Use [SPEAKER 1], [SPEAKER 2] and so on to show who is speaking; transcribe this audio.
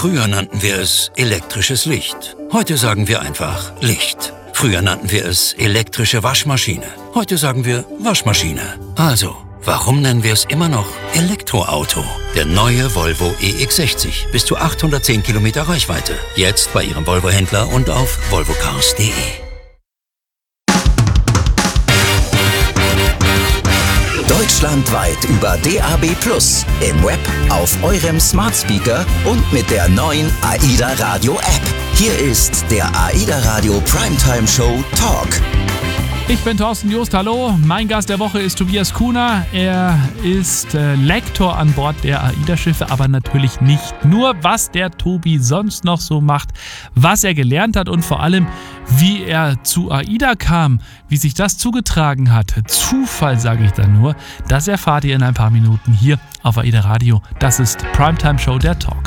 [SPEAKER 1] Früher nannten wir es elektrisches Licht. Heute sagen wir einfach Licht. Früher nannten wir es elektrische Waschmaschine. Heute sagen wir Waschmaschine. Also, warum nennen wir es immer noch Elektroauto? Der neue Volvo EX60. Bis zu 810 Kilometer Reichweite. Jetzt bei Ihrem Volvo-Händler und auf volvocars.de.
[SPEAKER 2] Deutschlandweit über DAB+, im Web, auf eurem Smart Speaker und mit der neuen AIDA Radio App. Hier ist der AIDA Radio Primetime Show Talk.
[SPEAKER 3] Ich bin Thorsten Joost, hallo. Mein Gast der Woche ist Tobias Kuhner. Er ist Lektor an Bord der AIDA-Schiffe, aber natürlich nicht nur, was der Tobi sonst noch so macht, was er gelernt hat und vor allem, wie er zu AIDA kam, wie sich das zugetragen hat. Zufall, sage ich da nur. Das erfahrt ihr in ein paar Minuten hier auf AIDA Radio. Das ist Primetime Show, der Talk.